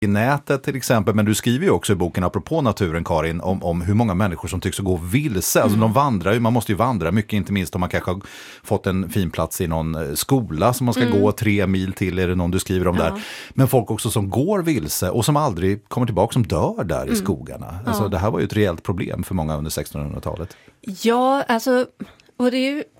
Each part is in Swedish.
i nätet till exempel, men du skriver ju också i boken apropå naturen, Karin, om hur många människor som tycks gå vilse. Alltså de vandrar ju, man måste ju vandra mycket, inte minst om man kanske har fått en fin plats i någon skola som man ska gå 3 mil till, är det någon du skriver om där. Men folk också som går vilse och som aldrig kommer tillbaka, som dör där i skogarna. Alltså det här var ju ett reellt problem för många under 1600-talet. Ja, alltså, och det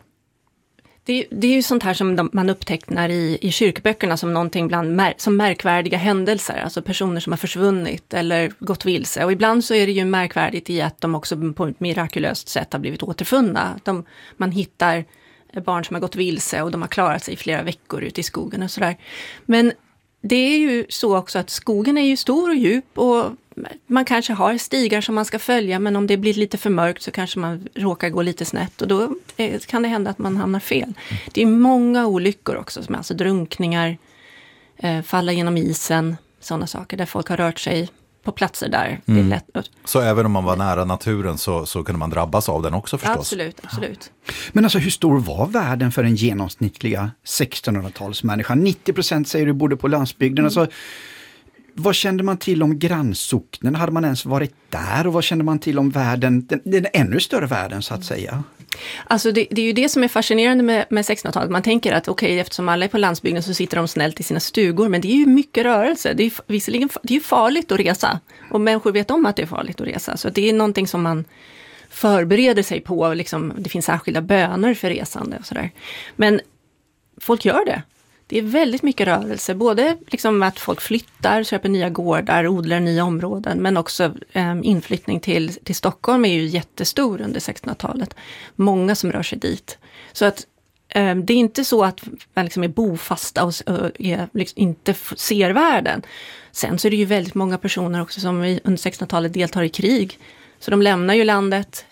är ju sånt här som man upptecknar i kyrkböckerna som någonting som märkvärdiga händelser, alltså personer som har försvunnit eller gått vilse. Och ibland så är det ju märkvärdigt i att de också på ett mirakulöst sätt har blivit återfunna. Man hittar barn som har gått vilse och de har klarat sig i flera veckor ute i skogen och sådär. Men det är ju så också att skogen är ju stor och djup och man kanske har stigar som man ska följa, men om det blir lite för mörkt så kanske man råkar gå lite snett och då kan det hända att man hamnar fel. Det är många olyckor också, som alltså drunkningar, falla genom isen, sådana saker där folk har rört sig på platser där det är lätt. Så även om man var nära naturen så kunde man drabbas av den också förstås? Absolut. Men alltså hur stor var världen för den genomsnittliga 1600-talsmänniskan? 90% säger du bodde på landsbygden. Alltså, vad kände man till om grannsocknen? Hade man ens varit där? Och vad kände man till om världen, den ännu större världen så att säga? Alltså det är ju det som är fascinerande med 1600-talet. Man tänker att okej, eftersom alla är på landsbygden så sitter de snällt i sina stugor. Men det är ju mycket rörelse. Det är ju farligt att resa. Och människor vet om att det är farligt att resa. Så det är någonting som man förbereder sig på. Liksom, det finns särskilda böner för resande och sådär. Men folk gör det. Det är väldigt mycket rörelse, både liksom att folk flyttar, köper nya gårdar, odlar nya områden, men också inflyttning till Stockholm är ju jättestor under 1600-talet. Många som rör sig dit. Så att det är inte så att man liksom är bofasta och liksom inte ser världen. Sen så är det ju väldigt många personer också som under 1600-talet deltar i krig. Så de lämnar ju landet,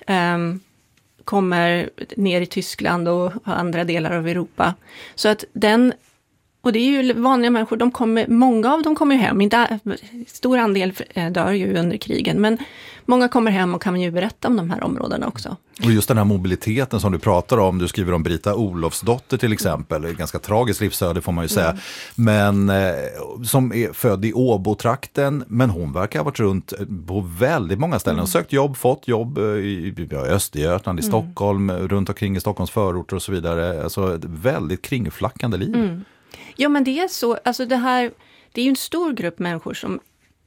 kommer ner i Tyskland och andra delar av Europa. Så att och det är ju vanliga människor, många av dem kommer ju hem, stor andel dör ju under krigen, men många kommer hem och kan ju berätta om de här områdena också. Och just den här mobiliteten som du pratar om, du skriver om Brita Olofsdotter till exempel, ganska tragiskt livsöde får man ju säga, men som är född i Åbo-trakten, men hon verkar ha varit runt på väldigt många ställen och sökt jobb, fått jobb i Östergötland, i Stockholm, runt omkring i Stockholms förorter och så vidare, alltså ett väldigt kringflackande liv. Ja, men det är så, alltså det är ju en stor grupp människor som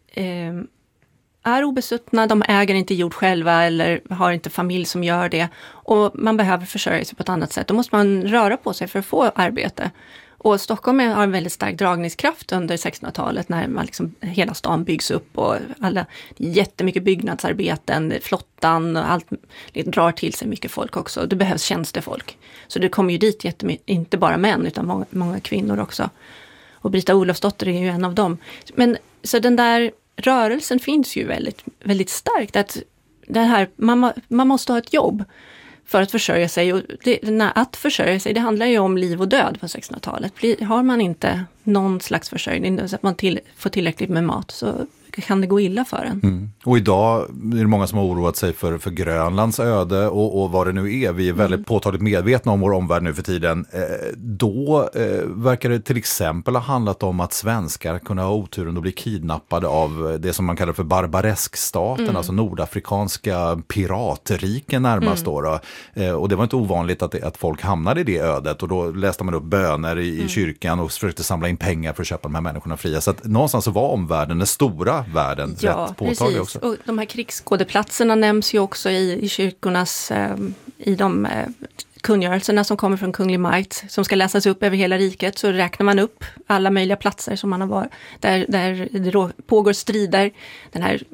är obesuttna, de äger inte jord själva eller har inte familj som gör det och man behöver försörja sig på ett annat sätt. Då måste man röra på sig för att få arbete. Och Stockholm har en väldigt stark dragningskraft under 1600-talet när man liksom, hela stan byggs upp och jättemycket byggnadsarbeten, flottan och allt drar till sig mycket folk också. Det behövs tjänstefolk. Så det kommer ju dit inte bara män utan många kvinnor också. Och Brita Olofsdotter är ju en av dem. Men så den där rörelsen finns ju väldigt, väldigt starkt. Att det här, man måste ha ett jobb för att försörja sig. Och att försörja sig, det handlar ju om liv och död på 1600-talet. Har man inte någon slags försörjning så att man får tillräckligt med mat så kan det gå illa för en. Och idag är det många som har oroat sig för Grönlands öde och vad det nu är. Vi är väldigt påtagligt medvetna om vår omvärld nu för tiden. Då verkar det till exempel ha handlat om att svenskar kunde ha oturen att bli kidnappade av det som man kallar för barbareskstaten, alltså nordafrikanska piratriken närmast då. Och det var inte ovanligt att folk hamnade i det ödet och då läste man upp böner i kyrkan och försökte samla in pengar för att köpa de här människorna fria. Så att någonstans så var omvärlden den stora världen rätt påtaglig också. Och de här krigsskådeplatserna nämns ju också i kyrkornas, i de kungörelserna som kommer från Kunglig Makt som ska läsas upp över hela riket, så räknar man upp alla möjliga platser som man har varit, där det pågår strider. Den här,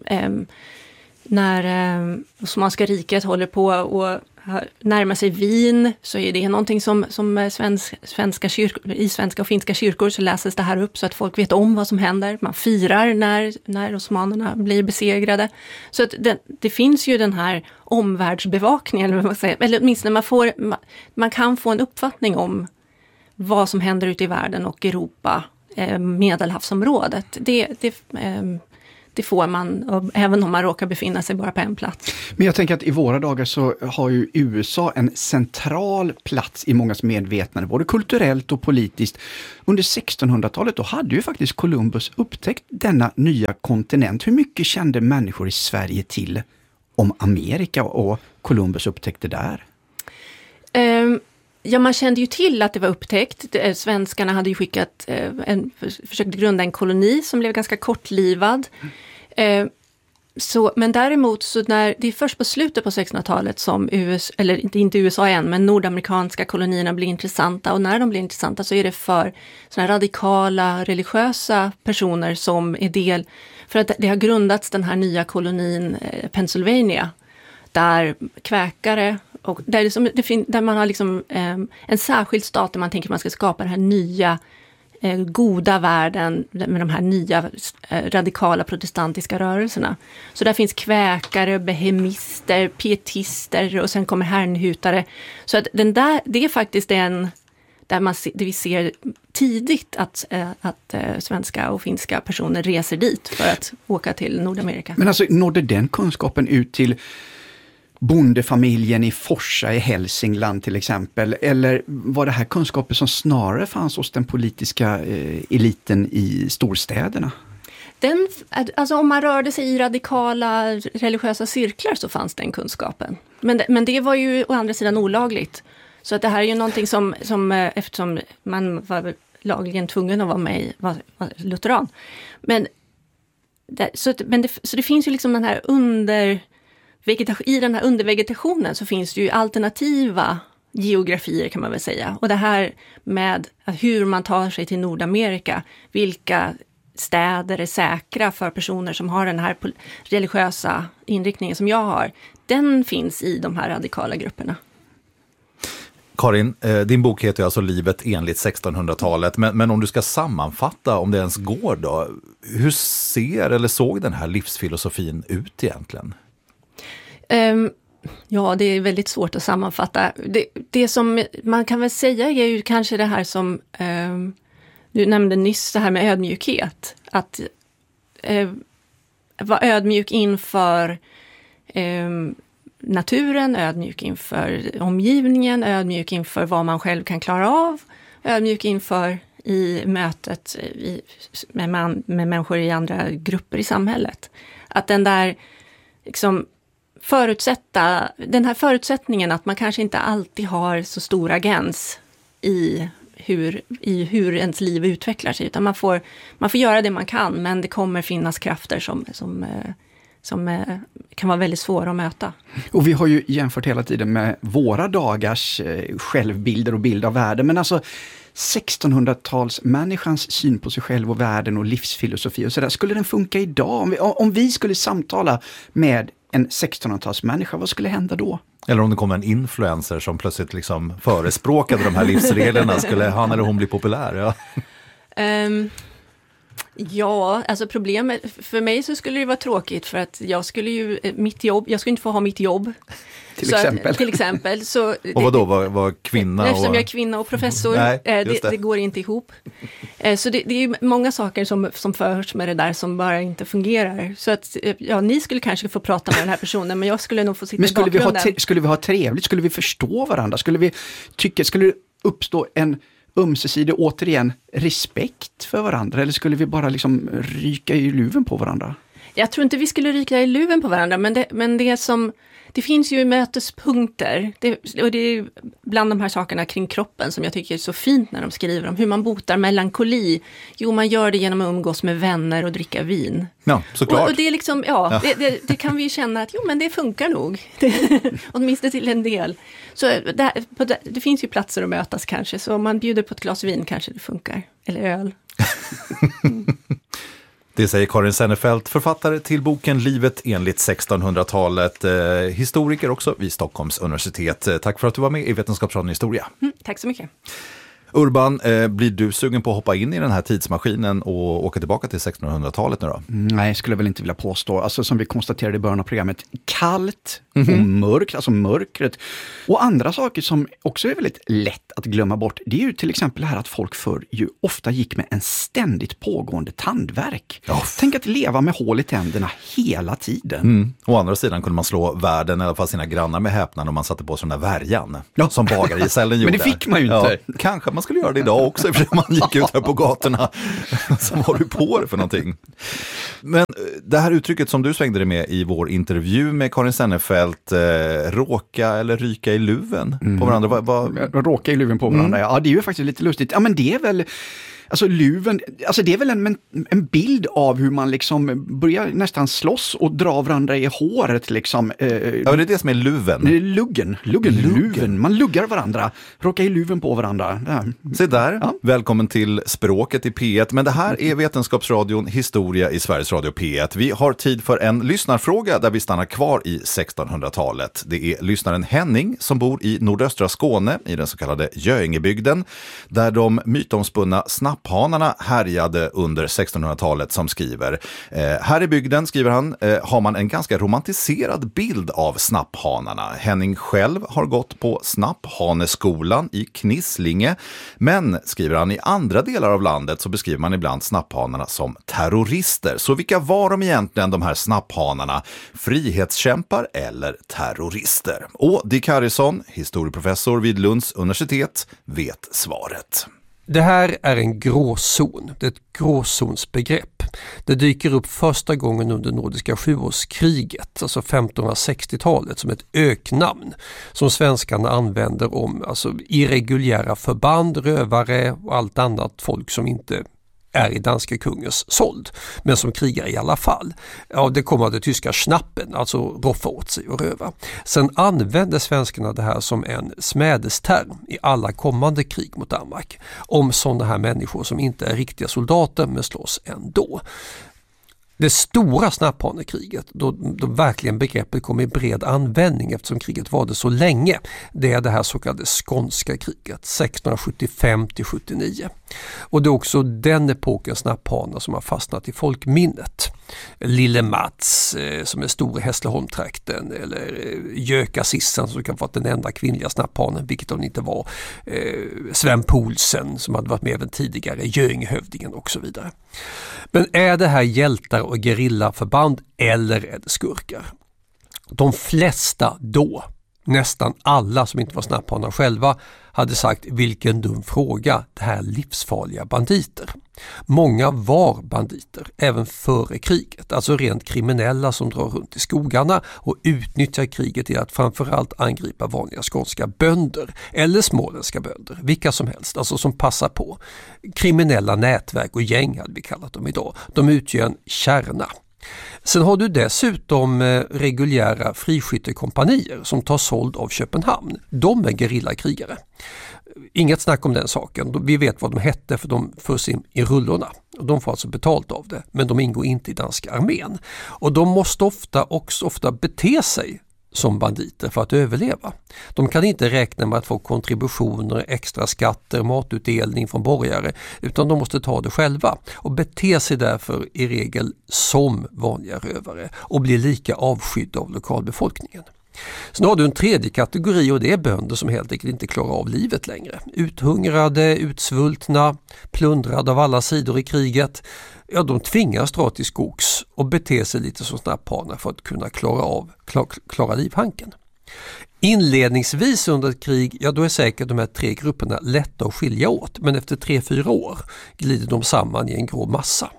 när Osmanska riket håller på och närma sig Wien, så är det någonting som svenska kyrkor, i svenska och finska kyrkor så läses det här upp så att folk vet om vad som händer. Man firar när osmanerna blir besegrade. Så att det finns ju den här omvärldsbevakningen, eller åtminstone man kan få en uppfattning om vad som händer ute i världen och Europa, Medelhavsområdet. det får man, även om man råkar befinna sig bara på en plats. Men jag tänker att i våra dagar så har ju USA en central plats i mångas medvetande, både kulturellt och politiskt. Under 1600-talet då hade ju faktiskt Columbus upptäckt denna nya kontinent. Hur mycket kände människor i Sverige till om Amerika och Columbus upptäckte där? Ja, man kände ju till att det var upptäckt. Svenskarna hade ju försökt grunda en koloni som blev ganska kortlivad. Men däremot så när det är först på slutet på 1600-talet som inte USA än, men nordamerikanska kolonierna blir intressanta. Och när de blir intressanta så är det för såna radikala religiösa personer som är del, för att det har grundats den här nya kolonin Pennsylvania, där kväkare och där man har liksom en särskild stat där man tänker att man ska skapa den här nya goda världen med de här nya radikala protestantiska rörelserna. Så där finns kväkare, behemister, pietister och sen kommer herrnhutare. Så att det är faktiskt där vi ser tidigt att svenska och finska personer reser dit för att åka till Nordamerika. Men alltså, nådde den kunskapen ut till bondefamiljen i Forsa i Hälsingland till exempel? Eller var det här kunskaper som snarare fanns hos den politiska eliten i storstäderna? Alltså om man rörde sig i radikala religiösa cirklar så fanns den kunskapen. Men det var ju å andra sidan olagligt. Så att det här är ju någonting som eftersom man var lagligen tvungen att vara med i var lutheran. Så det finns ju liksom den här i den här undervegetationen så finns det ju alternativa geografier kan man väl säga. Och det här med hur man tar sig till Nordamerika, vilka städer är säkra för personer som har den här religiösa inriktningen som jag har, den finns i de här radikala grupperna. Karin, din bok heter alltså Livet enligt 1600-talet, men om du ska sammanfatta, om det ens går då, hur såg den här livsfilosofin ut egentligen? Ja, det är väldigt svårt att sammanfatta. Det som man kan väl säga är ju kanske det här som du nämnde nyss, det här med ödmjukhet. Att vara ödmjuk inför naturen, ödmjuk inför omgivningen, ödmjuk inför vad man själv kan klara av, ödmjuk inför i mötet med människor i andra grupper i samhället. Att den där liksom den här förutsättningen att man kanske inte alltid har så stor agens i hur ens liv utvecklar sig, utan man får göra det man kan, men det kommer finnas krafter som kan vara väldigt svåra att möta. Och vi har ju jämfört hela tiden med våra dagars självbilder och bild av världen, men alltså 1600-talsmänniskans syn på sig själv och världen och livsfilosofi och sådär, skulle den funka idag? Om vi skulle samtala med en 1600-talsmänniska, vad skulle hända då? Eller om det kommer en influencer som plötsligt liksom förespråkade de här livsreglerna, skulle han eller hon bli populär? Ja. Ja, alltså problemet för mig så skulle det vara tråkigt för att jag skulle inte få ha mitt jobb. Till exempel. Så, och vadå, var kvinna? Eftersom jag är kvinna och professor, det går inte ihop. Så det är ju många saker som förs med det där som bara inte fungerar. Så att, ni skulle kanske få prata med den här personen, men jag skulle nog få sitta i bakgrunden. Skulle vi ha trevligt? Skulle vi förstå varandra? Skulle det uppstå en ömsesidig, återigen, respekt för varandra? Eller skulle vi bara liksom ryka i luven på varandra? Jag tror inte vi skulle ryka i luven på varandra, men det finns ju mötespunkter. Och det är bland de här sakerna kring kroppen som jag tycker är så fint när de skriver om hur man botar melankoli. Jo, man gör det genom att umgås med vänner och dricka vin. Ja, såklart. Och det är liksom, det kan vi ju känna att men det funkar nog. Åtminstone till en del. Så det finns ju platser att mötas kanske. Så om man bjuder på ett glas vin kanske det funkar. Eller öl. Det säger Karin Sennefeldt, författare till boken Livet enligt 1600-talet. Historiker också vid Stockholms universitet. Tack för att du var med i Vetenskapsradion Historia. Tack så mycket. Urban, blir du sugen på att hoppa in i den här tidsmaskinen och åka tillbaka till 1600-talet nu då? Nej, skulle jag väl inte vilja påstå. Alltså som vi konstaterade i början av programmet, kallt och mörkt, alltså mörkret. Och andra saker som också är väldigt lätt att glömma bort, det är ju till exempel det här att folk förr ju ofta gick med en ständigt pågående tandvärk. Ja. Tänk att leva med hål i tänderna hela tiden. Å andra sidan kunde man slå världen, i alla fall sina grannar, med häpnad om man satte på sån där värjan som bagargesällen gjorde. Men det fick man ju inte. Ja, kanske man skulle göra det idag också, eftersom man gick ut här på gatorna. Så var du på det för någonting. Men det här uttrycket som du svängde dig med i vår intervju med Karin Sennefelt, råka eller ryka i luven på varandra. Råka i luven på varandra, ja, det är ju faktiskt lite lustigt. Ja, men det är väl... Alltså luven, alltså det är väl en bild av hur man liksom börjar nästan slåss och dra varandra i håret liksom. Ja, det är det som är luven. Luven. Man luggar varandra, råkar i luven på varandra. Ja. Se där, Välkommen till Språket i P1. Men det här är Vetenskapsradion Historia i Sveriges Radio P1. Vi har tid för en lyssnarfråga där vi stannar kvar i 1600-talet. Det är lyssnaren Henning som bor i nordöstra Skåne i den så kallade Göingebygden, där de mytomspunna snapphanarna härjade under 1600-talet, som skriver. Här i bygden, skriver han, har man en ganska romantiserad bild av snapphanarna. Henning själv har gått på snapphaneskolan i Knislinge, men, skriver han, i andra delar av landet så beskriver man ibland snapphanarna som terrorister. Så vilka var de egentligen, de här snapphanarna? Frihetskämpar eller terrorister? Och Dick Harrison, historieprofessor vid Lunds universitet, vet svaret. Det här är en gråzon, det är ett gråzonsbegrepp. Det dyker upp första gången under Nordiska sjuårskriget, alltså 1560-talet, som ett öknamn som svenskarna använder om alltså irreguljära förband, rövare och allt annat folk som inte är i danska kungens såld, men som krigar i alla fall. Ja, det kommer av det tyska schnappen, alltså roffa åt sig och röva. Sen använder svenskarna det här som en smädesterm i alla kommande krig mot Danmark om sådana här människor som inte är riktiga soldater men slåss ändå. Det stora snapphanekriget, då verkligen begreppet kom i bred användning eftersom kriget varade så länge, det är det här så kallade skånska kriget 1675-79. Och det är också den epokens snapphanar som har fastnat i folkminnet. Lille Mats som är stor i Hässleholmtrakten, eller Jöka Sissan som kan vara den enda kvinnliga snapphanen, vilket hon inte var. Sven Poulsen som hade varit med även tidigare, Göinghövdingen och så vidare. Men är det här hjältar och gerillaförband eller är det skurkar? De flesta då, nästan alla som inte var snapphanar själva, hade sagt vilken dum fråga, det här livsfarliga banditer. Många var banditer även före kriget, alltså rent kriminella som drar runt i skogarna och utnyttjar kriget till att framförallt angripa vanliga skånska bönder eller småländska bönder, vilka som helst, alltså som passar på. Kriminella nätverk och gäng hade vi kallat dem idag. De utgör en kärna. Sen har du dessutom reguljära friskyttekompanier som tar såld av Köpenhamn. De är gerillakrigare. Inget snack om den saken. Vi vet vad de hette för de förs in i rullorna. Och de får alltså betalt av det, men de ingår inte i danska armén. Och de måste ofta bete sig som banditer för att överleva. De kan inte räkna med att få kontributioner, extra skatter, matutdelning från borgare, utan de måste ta det själva och bete sig därför i regel som vanliga rövare och bli lika avskydda av lokalbefolkningen. Sen har du en tredje kategori och det är bönder som helt enkelt inte klarar av livet längre. Uthungrade, utsvultna, plundrade av alla sidor i kriget. Ja, de tvingas dra till skogs och bete sig lite som snapphanar för att kunna klara livhanken. Inledningsvis under ett krig, ja då är säkert de här tre grupperna lätta att skilja åt, men efter 3-4 år glider de samman i en grå massa.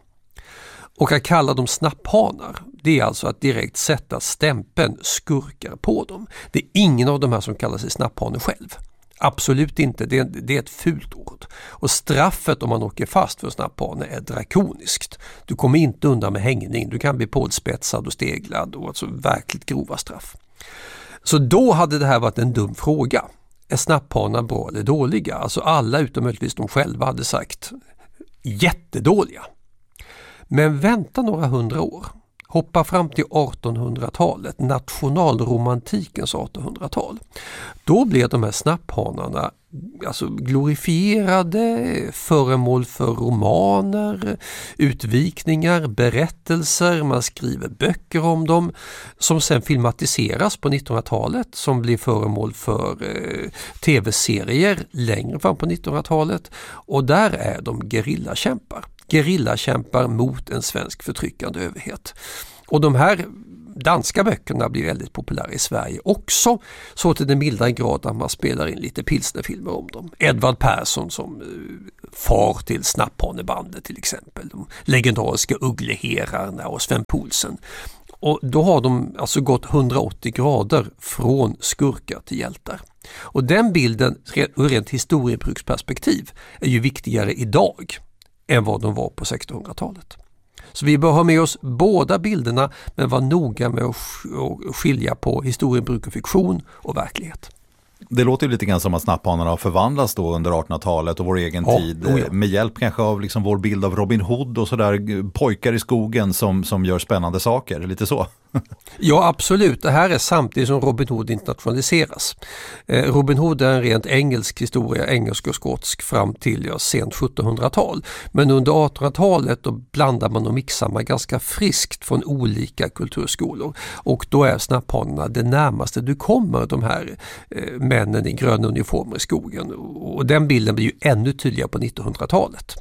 Och att kalla dem snapphanar, det är alltså att direkt sätta stämpeln skurkar på dem. Det är ingen av de här som kallar sig snapphane själv. Absolut inte, det är ett fult ord. Och straffet om man åker fast för snapphane är drakoniskt. Du kommer inte undan med hängning, du kan bli pålspetsad och steglad och alltså verkligt grova straff. Så då hade det här varit en dum fråga. Är snapphanar bra eller dåliga? Alltså alla utom möjligtvis de själva hade sagt jättedåliga. Men vänta några 100 år. Hoppa fram till 1800-talet, nationalromantikens 1800-tal. Då blev de här snapphanarna alltså glorifierade, föremål för romaner, utvikningar, berättelser, man skriver böcker om dem som sen filmatiseras på 1900-talet, som blir föremål för tv-serier längre fram på 1900-talet, och där är de gerillakämpar mot en svensk förtryckande överhet. Och de här danska böckerna blir väldigt populära i Sverige också, så till den milda grad att man spelar in lite pilsnerfilmer om dem. Edvard Persson som far till snapphanebandet till exempel, de legendariska Uggleherarna och Sven Poulsen. Och då har de alltså gått 180 grader från skurkar till hjältar. Och den bilden ur rent historiebruksperspektiv är ju viktigare idag än vad de var på 1600-talet. Så vi bör ha med oss båda bilderna, men vara noga med att skilja på historiebruk och fiktion och verklighet. Det låter ju lite grann som att snapphanarna har förvandlats då under 1800-talet och vår egen tid. Med hjälp kanske av liksom vår bild av Robin Hood och sådär, pojkar i skogen som gör spännande saker, lite så. Ja, absolut. Det här är samtidigt som Robin Hood internationaliseras. Robin Hood är en rent engelsk historia, engelsk och skotsk fram till sent 1700-tal. Men under 1800-talet då blandar man och mixar man ganska friskt från olika kulturskolor. Och då är snapphanarna det närmaste du kommer de här männen i gröna uniformer i skogen. Och den bilden blir ju ännu tydligare på 1900-talet.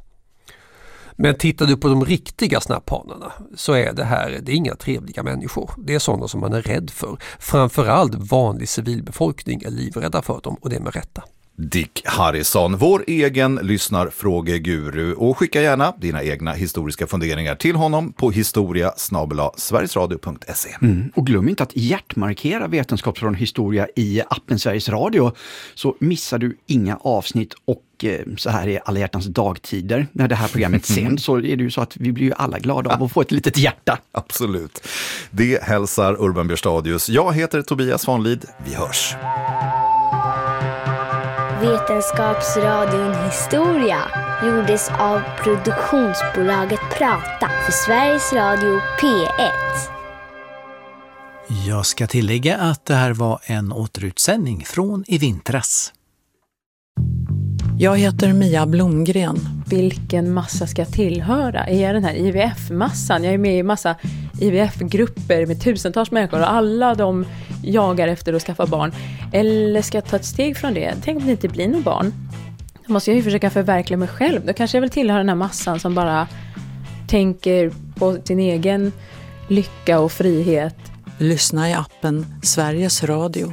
Men tittar du på de riktiga snapphanarna så är det är inga trevliga människor. Det är sådana som man är rädd för. Framförallt vanlig civilbefolkning är livrädda för dem, och det är med rätta. Dick Harrison, vår egen lyssnarfrågeguru, och skicka gärna dina egna historiska funderingar till honom på historia@sverigesradio.se. Och glöm inte att hjärtmarkera Vetenskapsradion Historia i appen Sveriges Radio, så missar du inga avsnitt. Och så här är alla hjärtans dagtider när det här programmet sänds, så är det ju så att vi blir ju alla glada av att få ett litet hjärta. Absolut. Det hälsar Urban Björstadius. Jag heter Tobias Vanlid. Vi hörs. Vetenskapsradion Historia gjordes av produktionsbolaget Prata för Sveriges Radio P1. Jag ska tillägga att det här var en återutsändning från i vintras. Jag heter Mia Blomgren. Vilken massa ska jag tillhöra? Är jag den här IVF-massan? Jag är med i massa IVF-grupper med tusentals människor och alla de jagar efter att skaffa barn. Eller ska jag ta ett steg från det? Tänk om det inte blir någon barn. Då måste jag ju försöka förverkliga mig själv. Då kanske jag vill tillhöra den här massan som bara tänker på sin egen lycka och frihet. Lyssna i appen Sveriges Radio.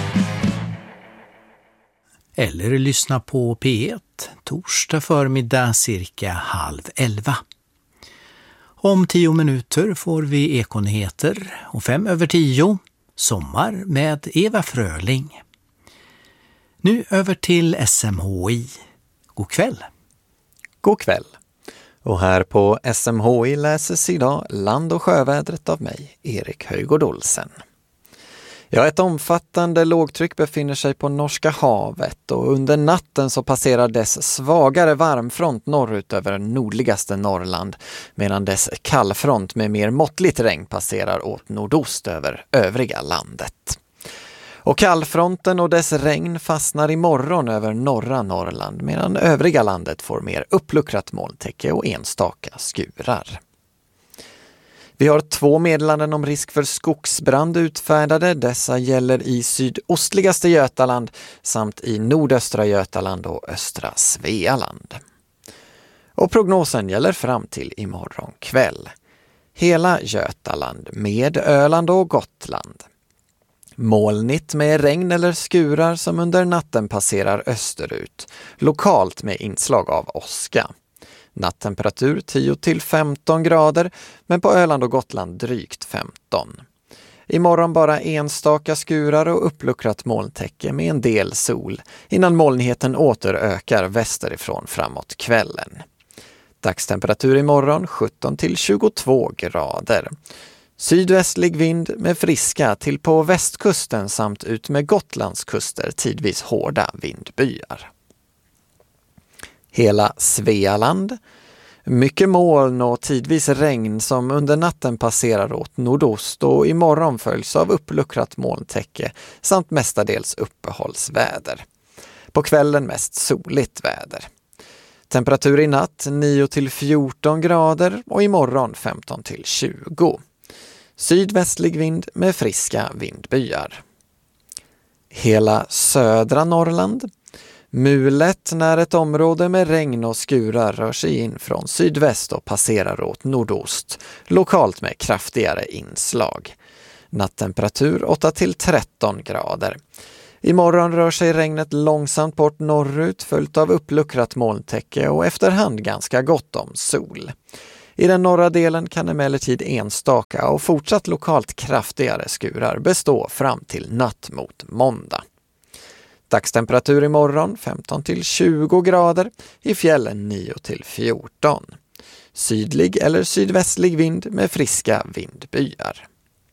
Eller lyssna på P1 torsdag förmiddag cirka 10:30. Om 10 minuter får vi Ekonyheter och 5:10 sommar med Eva Fröling. Nu över till SMHI. God kväll. God kväll. Och här på SMHI läses idag land- och sjövädret av mig, Erik Höjgård Olsen. Ja, ett omfattande lågtryck befinner sig på Norska havet och under natten så passerar dess svagare varmfront norrut över nordligaste Norrland, medan dess kallfront med mer måttligt regn passerar åt nordost över övriga landet. Och kallfronten och dess regn fastnar imorgon över norra Norrland, medan övriga landet får mer uppluckrat molntäcke och enstaka skurar. Vi har 2 meddelanden om risk för skogsbrand utfärdade. Dessa gäller i sydostligaste Götaland samt i nordöstra Götaland och östra Svealand. Och prognosen gäller fram till imorgon kväll. Hela Götaland med Öland och Gotland. Molnigt med regn eller skurar som under natten passerar österut, lokalt med inslag av åska. Nattemperatur 10-15 grader, men på Öland och Gotland drygt 15. Imorgon bara enstaka skurar och uppluckrat molntäcke med en del sol, innan molnigheten åter ökar västerifrån framåt kvällen. Dagstemperatur imorgon 17-22 grader. Sydvästlig vind med friska till på västkusten samt ut med Gotlands kuster tidvis hårda vindbyar. Hela Svealand. Mycket moln och tidvis regn som under natten passerar åt nordost och imorgon följs av uppluckrat molntäcke samt mestadels uppehållsväder. På kvällen mest soligt väder. Temperatur i natt 9-14 grader och imorgon 15-20. Sydvästlig vind med friska vindbyar. Hela södra Norrland. Mulet när ett område med regn och skurar rör sig in från sydväst och passerar åt nordost, lokalt med kraftigare inslag. Nattemperatur 8-13 grader. Imorgon rör sig regnet långsamt bort norrut följt av uppluckrat molntäcke och efterhand ganska gott om sol. I den norra delen kan emellertid enstaka och fortsatt lokalt kraftigare skurar bestå fram till natt mot måndag. Dagstemperatur imorgon 15-20 grader, i fjällen 9-14. Sydlig eller sydvästlig vind med friska vindbyar.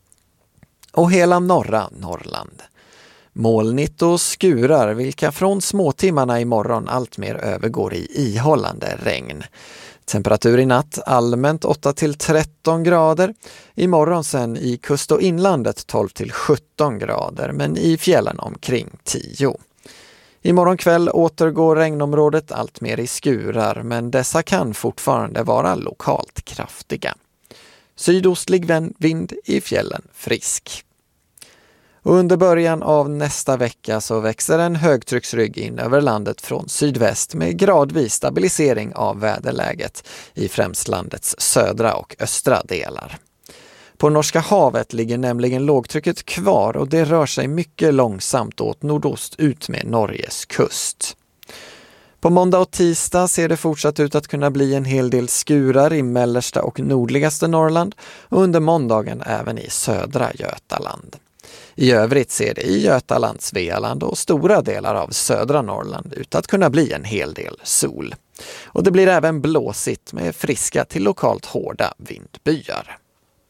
Och hela norra Norrland. Molnigt och skurar vilka från småtimmarna imorgon allt mer övergår i ihållande regn. Temperatur i natt allmänt 8-13 grader. Imorgon sen i kust- och inlandet 12-17 grader men i fjällen omkring 10. Imorgon kväll återgår regnområdet allt mer i skurar men dessa kan fortfarande vara lokalt kraftiga. Sydostlig vind i fjällen frisk. Och under början av nästa vecka så växer en högtrycksrygg in över landet från sydväst med gradvis stabilisering av väderläget i främst landets södra och östra delar. På Norska havet ligger nämligen lågtrycket kvar och det rör sig mycket långsamt åt nordost ut med Norges kust. På måndag och tisdag ser det fortsatt ut att kunna bli en hel del skurar i mellersta och nordligaste Norrland och under måndagen även i södra Götaland. I övrigt ser det i Götaland, Svealand och stora delar av södra Norrland ut att kunna bli en hel del sol. Och det blir även blåsigt med friska till lokalt hårda vindbyar.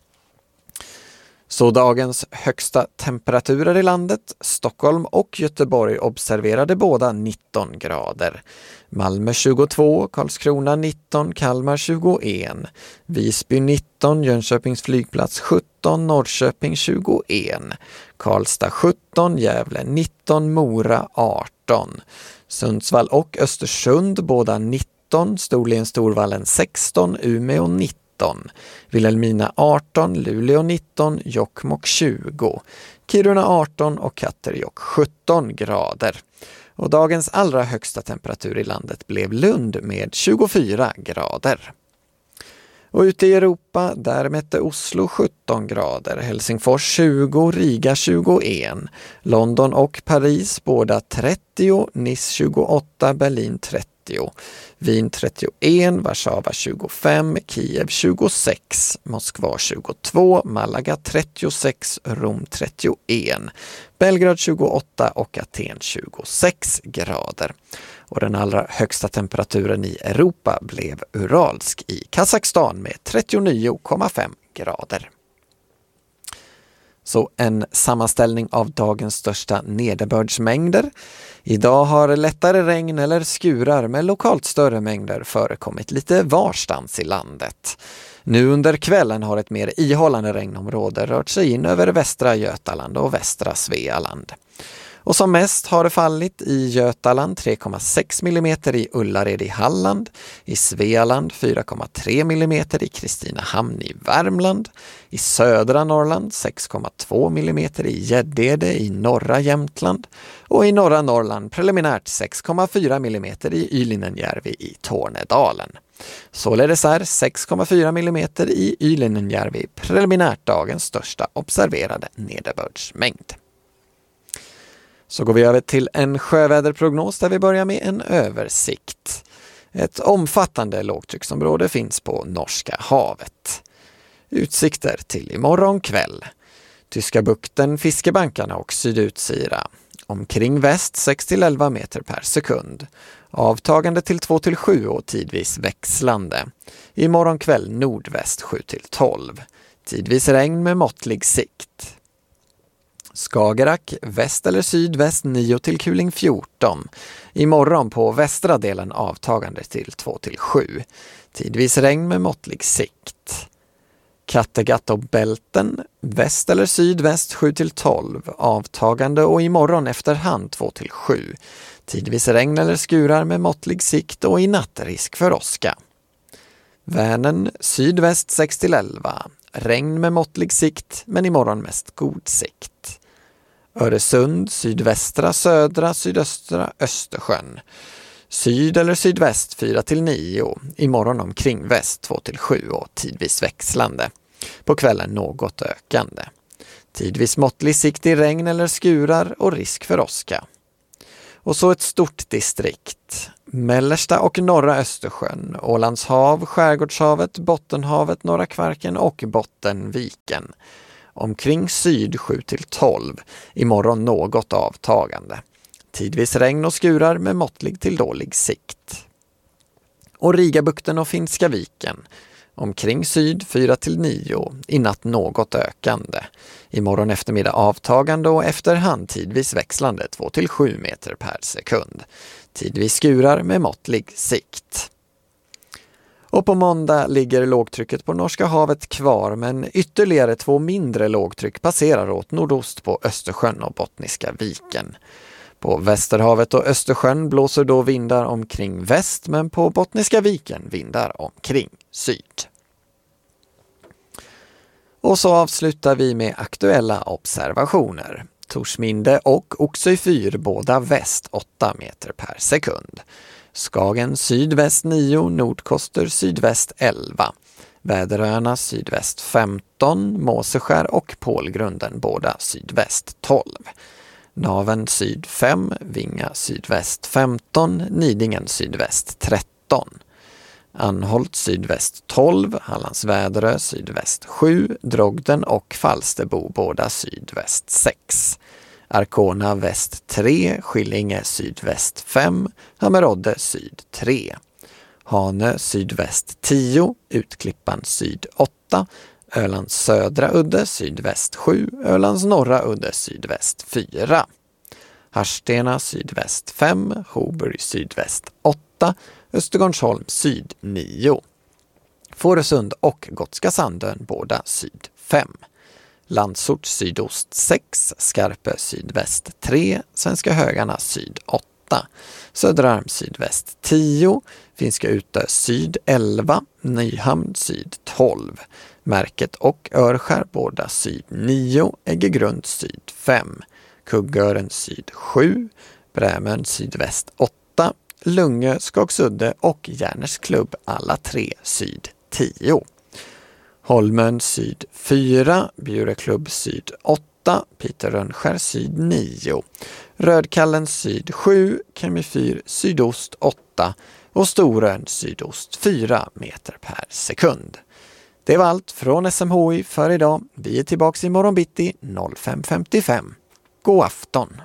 Så dagens högsta temperaturer i landet. Stockholm och Göteborg observerade båda 19 grader. Malmö 22, Karlskrona 19, Kalmar 21, Visby 19, Jönköpings flygplats 17, Norrköping 21, Karlstad 17, Gävle 19, Mora 18, Sundsvall och Östersund båda 19, Storvallen 16, Umeå 19. Vilhelmina 18, Luleå 19, Jokkmokk 20, Kiruna 18 och Katterjåkk 17 grader. Och dagens allra högsta temperatur i landet blev Lund med 24 grader. Och ute i Europa, där mätte Oslo 17 grader, Helsingfors 20, Riga 21, London och Paris båda 30, Nice 28, Berlin 30, Wien 31, Warszawa 25, Kiev 26, Moskva 22, Malaga 36, Rom 31, Belgrad 28 och Aten 26 grader. Och den allra högsta temperaturen i Europa blev Uralsk i Kazakstan med 39,5 grader. Så en sammanställning av dagens största nederbördsmängder. Idag har lättare regn eller skurar med lokalt större mängder förekommit lite varstans i landet. Nu under kvällen har ett mer ihållande regnområde rört sig in över västra Götaland och västra Svealand. Och som mest har det fallit i Götaland 3,6 mm i Ullared i Halland, i Svealand 4,3 mm i Kristinehamn i Värmland, i södra Norrland 6,2 mm i Gäddede i norra Jämtland och i norra Norrland preliminärt 6,4 mm i Ylinenjärvi i Tornedalen. Således är 6,4 mm i Ylinenjärvi preliminärt dagens största observerade nederbördsmängd. Så går vi över till en sjöväderprognos där vi börjar med en översikt. Ett omfattande lågtrycksområde finns på Norska havet. Utsikter till imorgon kväll. Tyska bukten, Fiskebankarna och Sydutsira. Omkring väst 6-11 meter per sekund. Avtagande till 2-7 och tidvis växlande. Imorgon kväll nordväst 7-12. Tidvis regn med måttlig sikt. Skagerrak väst eller sydväst 9 till kuling 14. Imorgon på västra delen avtagande till 2 till 7. Tidvis regn med måttlig sikt. Kattegatt och Bälten väst eller sydväst 7 till 12. Avtagande och imorgon efterhand 2 till 7. Tidvis regn eller skurar med måttlig sikt och i natt risk för åska. Vänern sydväst 6 till 11. Regn med måttlig sikt men imorgon mest god sikt. Öresund sydvästra, södra, sydöstra, Östersjön. Syd eller sydväst 4 till 9. Imorgon omkring väst 2 till 7 och tidvis växlande. På kvällen något ökande. Tidvis måttlig sikt i regn eller skurar och risk för åska. Och så ett stort distrikt. Mellersta och norra Östersjön, Ålandshav, Skärgårdshavet, Bottenhavet, Norra Kvarken och Bottenviken. Omkring syd 7 till 12. Imorgon något avtagande. Tidvis regn och skurar med måttlig till dålig sikt. Och Rigabukten och Finska viken. Omkring syd 4 till 9. I natt något ökande. Imorgon eftermiddag avtagande och efterhand tidvis växlande 2 till 7 meter per sekund. Tidvis skurar med måttlig sikt. Och på måndag ligger lågtrycket på Norska havet kvar, men ytterligare 2 mindre lågtryck passerar åt nordost på Östersjön och Bottniska viken. På Västerhavet och Östersjön blåser då vindar omkring väst, men på Bottniska viken vindar omkring syd. Och så avslutar vi med aktuella observationer. Torsminde och Oxøy fyr båda väst 8 meter per sekund. Skagen sydväst 9, Nordkoster sydväst 11. Väderöarna sydväst 15, Måseskär och Pålgrunden båda sydväst 12. Naven syd 5, Vinga sydväst 15, Nidingen sydväst 13. Anholt sydväst 12, Hallands Väderö sydväst 7, Drogden och Falsterbo båda sydväst 6. Arkona väst 3, Skillinge sydväst 5, Hammerodde syd 3. Hanö sydväst 10, Utklippan syd 8, Ölands södra udde sydväst 7, Ölands norra udde sydväst 4. Harstena sydväst 5, Hoburg sydväst 8, Östergårdsholm syd 9. Fårösund och Gotska Sandön båda syd 5. Landsort sydost 6, Skarpe sydväst 3, Svenska Högarna syd 8. Söderarm sydväst 10, Finska Utö syd 11, Nyhamn syd 12. Märket och Örskär båda syd 9, Äggegrund syd 5. Kuggören syd 7, Brämön sydväst 8, Lungö, Skagsudde och Järners-klubb alla 3 syd 10. Holmön syd 4, Bjureklubb syd 8, Piterrönskär syd 9. Rödkallen syd 7, Kemifyr sydost 8 och Storön sydost 4 meter per sekund. Det var allt från SMHI för idag. Vi är tillbaka imorgon bitti 05.55. God afton!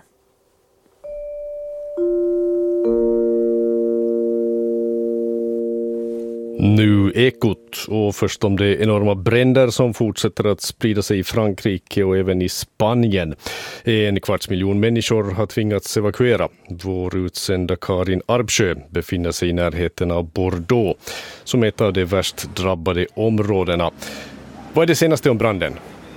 Nu Ekot och först om de enorma bränder som fortsätter att sprida sig i Frankrike och även i Spanien. 250 000 människor har tvingats evakuera. Vår utsända Karin Arbsjö befinner sig i närheten av Bordeaux som är ett av de värst drabbade områdena. Vad är det senaste om branden?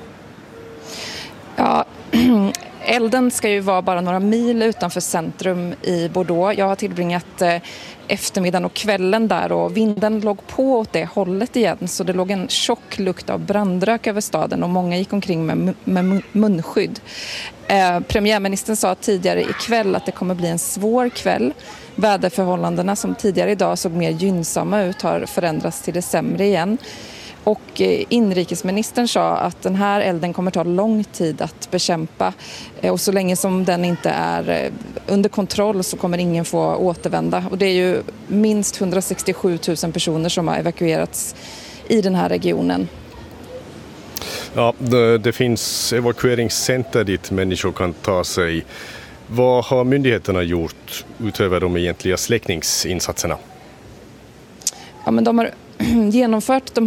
Ja, elden ska ju vara bara några mil utanför centrum i Bordeaux. Jag har tillbringat eftermiddagen och kvällen där och vinden låg på åt det hållet igen, så det låg en tjock lukt av brandrök över staden och många gick omkring med munskydd. Premiärministern sa tidigare ikväll att det kommer bli en svår kväll. Väderförhållandena som tidigare idag såg mer gynnsamma ut har förändrats till det sämre igen. Och inrikesministern sa att den här elden kommer ta lång tid att bekämpa och så länge som den inte är under kontroll så kommer ingen få återvända. Och det är ju minst 167 000 personer som har evakuerats i den här regionen. Ja, det finns evakueringscenter dit människor kan ta sig. Vad har myndigheterna gjort utöver de egentliga släckningsinsatserna? Ja, men de har genomfört de här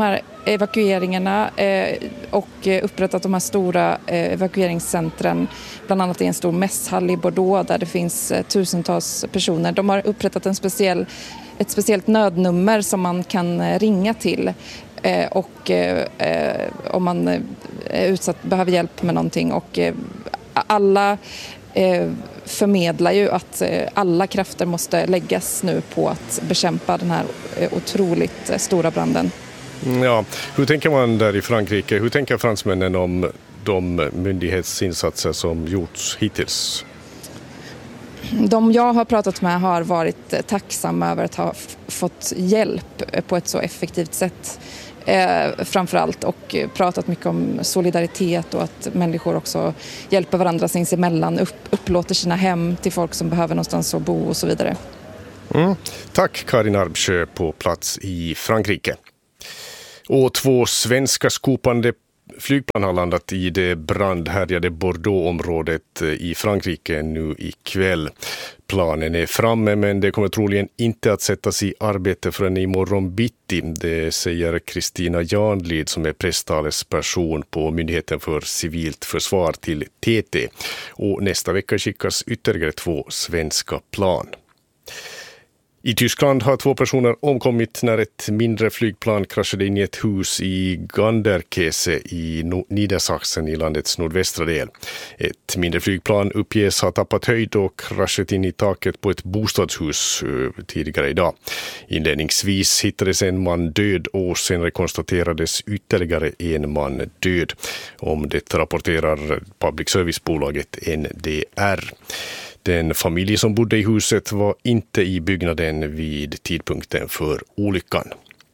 evakueringarna och upprättat de här stora evakueringscentren, bland annat i en stor mässhall i Bordeaux där det finns tusentals personer. De har upprättat ett speciellt nödnummer som man kan ringa till och om man är utsatt, behöver hjälp med någonting, och alla förmedlar ju att alla krafter måste läggas nu på att bekämpa den här otroligt stora branden. Ja, hur tänker man där i Frankrike? Hur tänker fransmännen om de myndighetsinsatser som gjorts hittills? De jag har pratat med har varit tacksamma över att ha fått hjälp på ett så effektivt sätt. Framförallt, och pratat mycket om solidaritet och att människor också hjälper varandra sinsemellan, upplåter sina hem till folk som behöver någonstans att bo och så vidare. Tack Karin Arbsjö på plats i Frankrike. Och 2 svenska skopande flygplan har landat i det brandhärjade Bordeaux-området i Frankrike nu ikväll. Planen är framme, men det kommer troligen inte att sättas i arbete förrän imorgon bitti. Det säger Kristina Janlid som är presstalesperson på Myndigheten för civilt försvar till TT. Och nästa vecka skickas ytterligare 2 svenska plan. I Tyskland har 2 personer omkommit när ett mindre flygplan kraschade in i ett hus i Ganderkese i Niedersachsen i landets nordvästra del. Ett mindre flygplan uppges ha tappat höjd och kraschat in i taket på ett bostadshus tidigare idag. Inledningsvis hittades en man död och senare konstaterades ytterligare en man död. Om det rapporterar public service-bolaget NDR. Den familj som bodde i huset var inte i byggnaden vid tidpunkten för olyckan.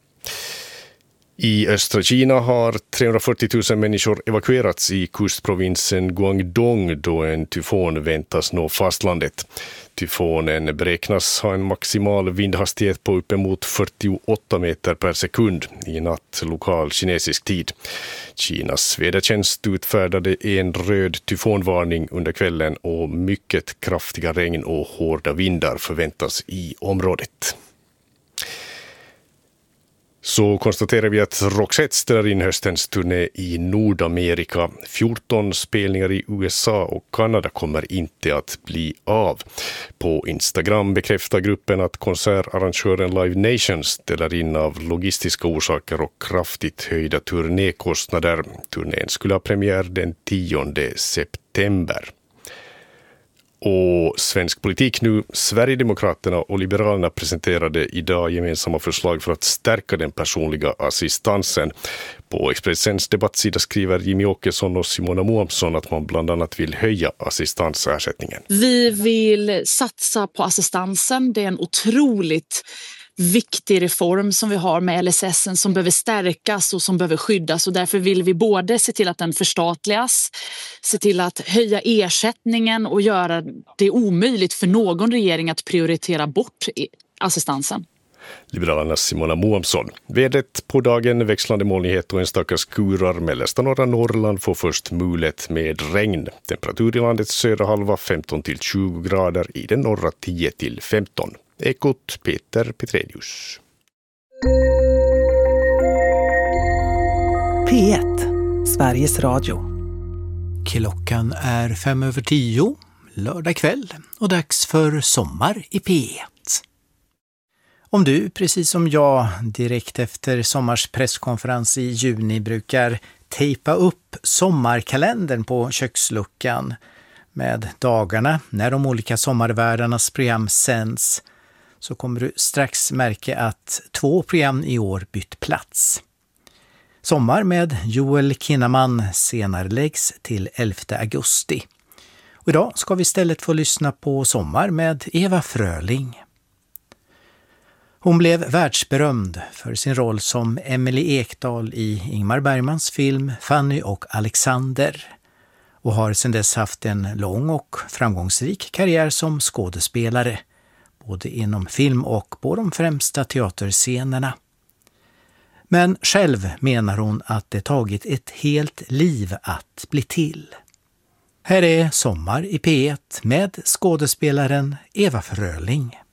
I östra Kina har 340 000 människor evakuerats i kustprovinsen Guangdong då en tyfon väntas nå fastlandet. Tyfonen beräknas ha en maximal vindhastighet på uppemot 48 meter per sekund i natt lokal kinesisk tid. Kinas vädertjänst utfärdade en röd tyfonvarning under kvällen och mycket kraftiga regn och hårda vindar förväntas i området. Så konstaterar vi att Roxette ställer in höstens turné i Nordamerika. 14 spelningar i USA och Kanada kommer inte att bli av. På Instagram bekräftar gruppen att konsertarrangören Live Nation ställer in av logistiska orsaker och kraftigt höjda turnékostnader. Turnén skulle ha premiär den 10 september. Och svensk politik nu. Sverigedemokraterna och Liberalerna presenterade idag gemensamma förslag för att stärka den personliga assistansen. På Expressens debattsida skriver Jimmy Åkesson och Simona Moamsson att man bland annat vill höja assistansersättningen. Vi vill satsa på assistansen. Det är en otroligt viktig reform som vi har med LSS som behöver stärkas och som behöver skyddas, och därför vill vi både se till att den förstatligas, se till att höja ersättningen och göra det omöjligt för någon regering att prioritera bort assistansen. Liberalernas Simona Moamsson. Vädret på dagen, växlande molnighet och enstaka skurar. Mellersta norra Norrland får först mulet med regn. Temperatur i landets södra halva 15-20 grader, i den norra 10-15. Ekot Peter Petrelius. P1, Sveriges Radio. Klockan är 5:10, lördag kväll, och dags för Sommar i P1. Om du, precis som jag, direkt efter Sommars presskonferens i juni brukar tejpa upp sommarkalendern på köksluckan med dagarna när de olika sommarvärdarnas program sänds, så kommer du strax märka att 2 program i år bytt plats. Sommar med Joel Kinnaman senarläggs till 11 augusti. Och idag ska vi istället få lyssna på Sommar med Eva Fröling. Hon blev världsberömd för sin roll som Emily Ekdahl i Ingmar Bergmans film Fanny och Alexander, och har sedan dess haft en lång och framgångsrik karriär som skådespelare, både inom film och på de främsta teaterscenerna. Men själv menar hon att det tagit ett helt liv att bli till. Här är Sommar i P1 med skådespelaren Eva Fröling.